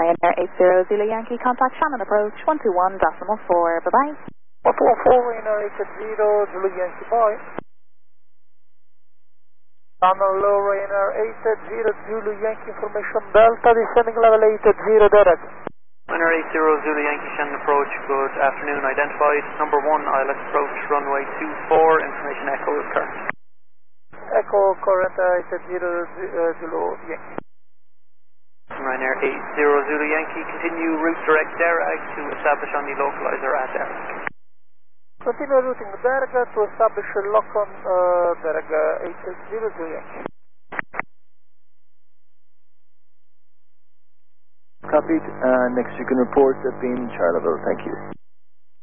Ryanair 80 Zulu Yankee, contact Shannon approach 121.4. Bye-bye. 114 Ryanair 80 Zulu Yankee, bye. Channel low Ryanair 80 Zulu Yankee, information Delta, descending level 80 direct. Ryanair 80 Zulu Yankee, Shannon approach, good afternoon, identified. Number 1, ILS approach, runway 24, information Echo is current. Echo current 80 Zulu Yankee. Ryanair 80 Zulu Yankee, continue route direct Derag to establish on the localizer at Derag. Continue routing Derag to establish a lock on Derag 80 Zulu Yankee. Copied. Next you can report being Charleville. Thank you.